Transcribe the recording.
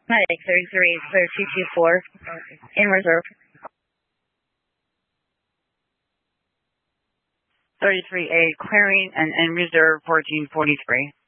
Medic 33, clear 224, in reserve. 33A, clearing and in reserve 1443.